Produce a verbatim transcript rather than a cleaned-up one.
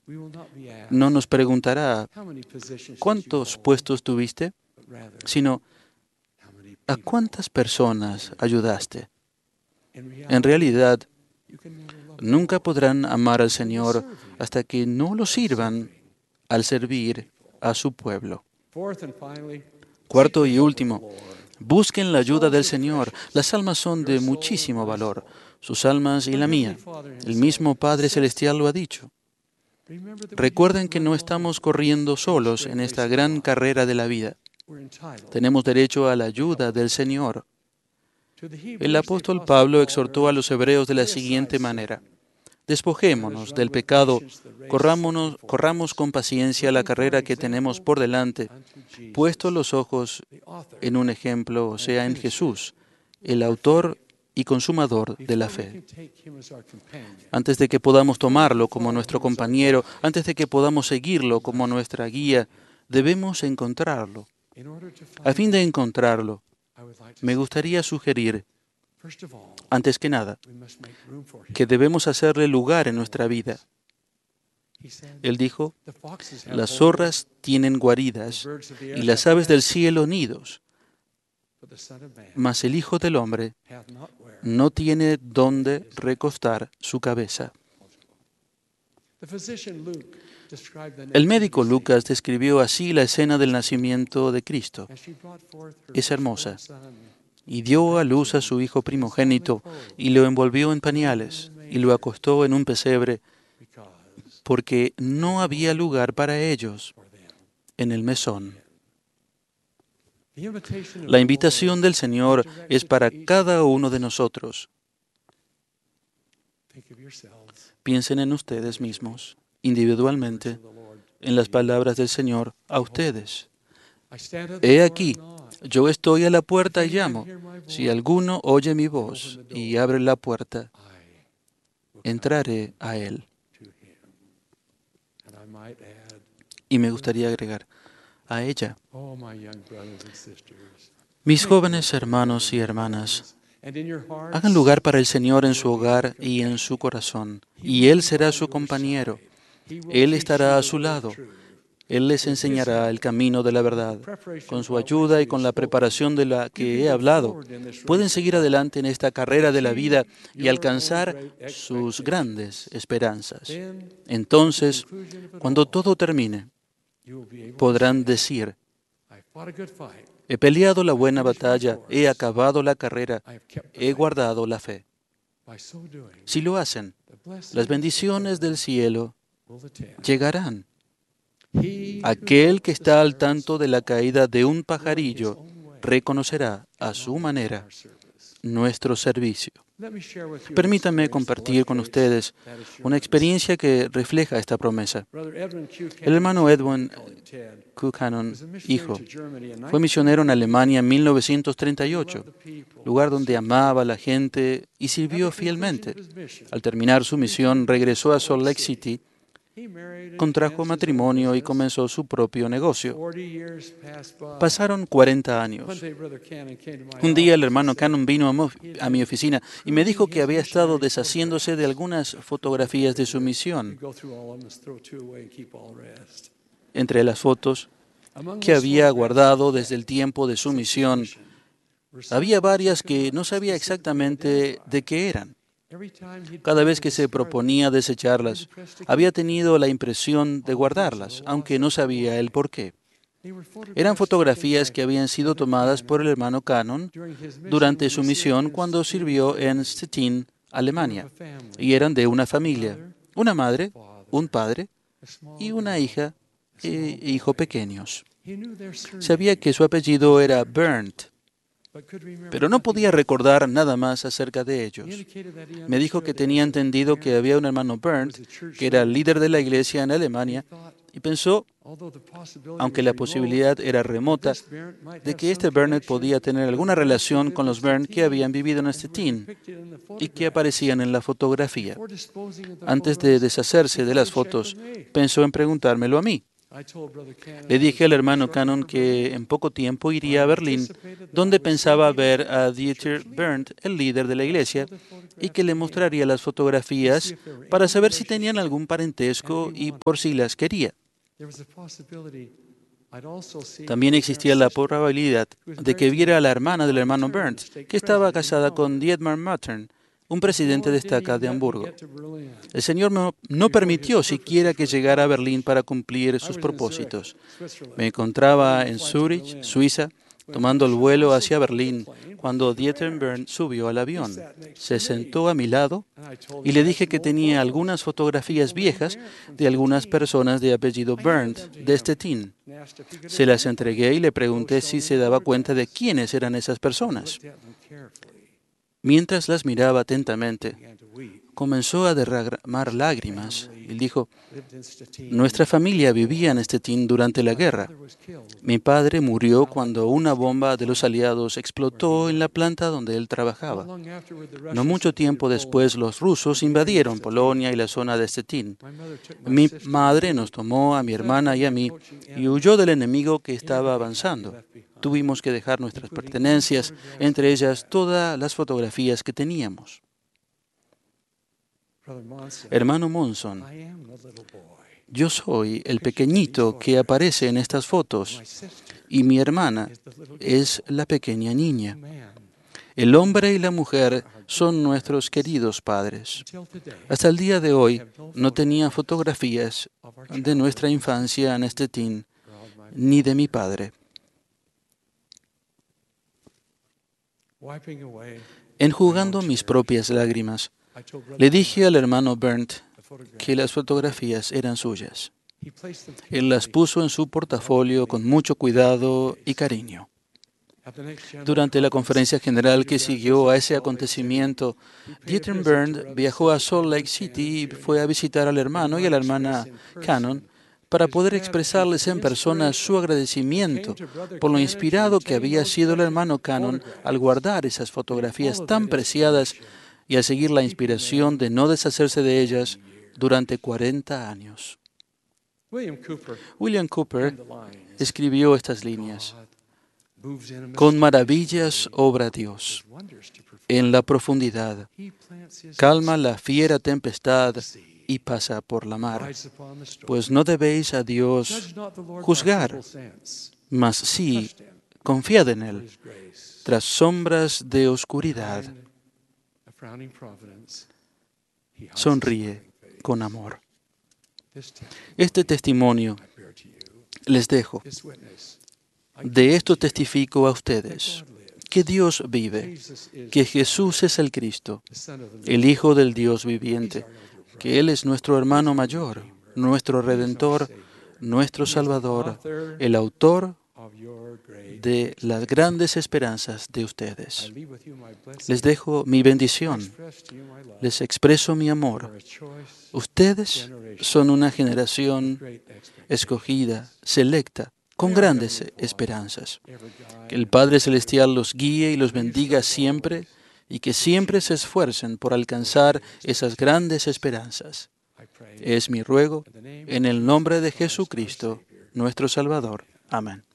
no nos preguntará cuántos puestos tuviste, sino a cuántas personas ayudaste. En realidad, nunca podrán amar al Señor hasta que no lo sirvan al servir a su pueblo. Cuarto y último, busquen la ayuda del Señor. Las almas son de muchísimo valor, sus almas y la mía. El mismo Padre Celestial lo ha dicho. Recuerden que no estamos corriendo solos en esta gran carrera de la vida. Tenemos derecho a la ayuda del Señor. El apóstol Pablo exhortó a los hebreos de la siguiente manera: despojémonos del pecado, corrámonos, corramos con paciencia la carrera que tenemos por delante, puesto los ojos en un ejemplo, o sea, en Jesús, el autor y consumador de la fe. Antes de que podamos tomarlo como nuestro compañero, antes de que podamos seguirlo como nuestra guía, debemos encontrarlo. A fin de encontrarlo, me gustaría sugerir, antes que nada, que debemos hacerle lugar en nuestra vida. Él dijo, las zorras tienen guaridas y las aves del cielo nidos, mas el Hijo del Hombre no tiene dónde recostar su cabeza. El médico Lucas describió así la escena del nacimiento de Cristo. Es hermosa. Y dio a luz a su hijo primogénito, y lo envolvió en pañales, y lo acostó en un pesebre, porque no había lugar para ellos en el mesón. La invitación del Señor es para cada uno de nosotros. Piensen en ustedes mismos, individualmente, en las palabras del Señor a ustedes. He aquí, yo estoy a la puerta y llamo. Si alguno oye mi voz y abre la puerta, entraré a él. Y me gustaría agregar, a ella. Mis jóvenes hermanos y hermanas, hagan lugar para el Señor en su hogar y en su corazón, y Él será su compañero. Él estará a su lado. Él les enseñará el camino de la verdad. Con su ayuda y con la preparación de la que he hablado, pueden seguir adelante en esta carrera de la vida y alcanzar sus grandes esperanzas. Entonces, cuando todo termine, podrán decir, he peleado la buena batalla, he acabado la carrera, he guardado la fe. Si lo hacen, las bendiciones del cielo llegarán. Aquel que está al tanto de la caída de un pajarillo reconocerá a su manera nuestro servicio. Permítanme compartir con ustedes una experiencia que refleja esta promesa. El hermano Edwin Buchanan, hijo, fue misionero en Alemania en mil novecientos treinta y ocho, lugar donde amaba a la gente y sirvió fielmente. Al terminar su misión, regresó a Salt Lake City, contrajo matrimonio y comenzó su propio negocio. Pasaron cuarenta años. Un día el hermano Cannon vino a mi oficina y me dijo que había estado deshaciéndose de algunas fotografías de su misión. Entre las fotos que había guardado desde el tiempo de su misión, había varias que no sabía exactamente de qué eran. Cada vez que se proponía desecharlas, había tenido la impresión de guardarlas, aunque no sabía el por qué. Eran fotografías que habían sido tomadas por el hermano Cannon durante su misión cuando sirvió en Stettin, Alemania, y eran de una familia, una madre, un padre y una hija e hijo pequeños. Sabía que su apellido era Berndt, pero no podía recordar nada más acerca de ellos. Me dijo que tenía entendido que había un hermano Berndt, que era el líder de la iglesia en Alemania, y pensó, aunque la posibilidad era remota, de que este Berndt podía tener alguna relación con los Berndt que habían vivido en Stettin y que aparecían en la fotografía. Antes de deshacerse de las fotos, pensó en preguntármelo a mí. Le dije al hermano Cannon que en poco tiempo iría a Berlín, donde pensaba ver a Dieter Berndt, el líder de la iglesia, y que le mostraría las fotografías para saber si tenían algún parentesco y por si las quería. También existía la probabilidad de que viera a la hermana del hermano Berndt, que estaba casada con Dietmar Mattern, un presidente de estaca de Hamburgo. El Señor no, no permitió siquiera que llegara a Berlín para cumplir sus propósitos. Me encontraba en Zúrich, Suiza, tomando el vuelo hacia Berlín, cuando Dieter Berndt subió al avión. Se sentó a mi lado y le dije que tenía algunas fotografías viejas de algunas personas de apellido Berndt de Stettin. Se las entregué y le pregunté si se daba cuenta de quiénes eran esas personas. Mientras las miraba atentamente, comenzó a derramar lágrimas y dijo: nuestra familia vivía en Stettin durante la guerra. Mi padre murió cuando una bomba de los aliados explotó en la planta donde él trabajaba. No mucho tiempo después, los rusos invadieron Polonia y la zona de Stettin. Mi madre nos tomó a mi hermana y a mí y huyó del enemigo que estaba avanzando. Tuvimos que dejar nuestras pertenencias, entre ellas todas las fotografías que teníamos. Hermano Monson, yo soy el pequeñito que aparece en estas fotos y mi hermana es la pequeña niña. El hombre y la mujer son nuestros queridos padres. Hasta el día de hoy no tenía fotografías de nuestra infancia en Stettin ni de mi padre. Enjugando mis propias lágrimas, le dije al hermano Berndt que las fotografías eran suyas. Él las puso en su portafolio con mucho cuidado y cariño. Durante la conferencia general que siguió a ese acontecimiento, Dieter Berndt viajó a Salt Lake City y fue a visitar al hermano y a la hermana Cannon para poder expresarles en persona su agradecimiento por lo inspirado que había sido el hermano Cannon al guardar esas fotografías tan preciadas y a seguir la inspiración de no deshacerse de ellas durante cuarenta años. William Cooper escribió estas líneas: con maravillas obra Dios en la profundidad, calma la fiera tempestad y pasa por la mar. Pues no debéis a Dios juzgar, mas sí confiad en Él, tras sombras de oscuridad. Sonríe con amor. Este testimonio les dejo. De esto testifico a ustedes, que Dios vive, que Jesús es el Cristo, el Hijo del Dios viviente, que Él es nuestro hermano mayor, nuestro Redentor, nuestro Salvador, el autor de las grandes esperanzas de ustedes. Les dejo mi bendición, les expreso mi amor. Ustedes son una generación escogida, selecta, con grandes esperanzas. Que el Padre Celestial los guíe y los bendiga siempre y que siempre se esfuercen por alcanzar esas grandes esperanzas. Es mi ruego en el nombre de Jesucristo, nuestro Salvador. Amén.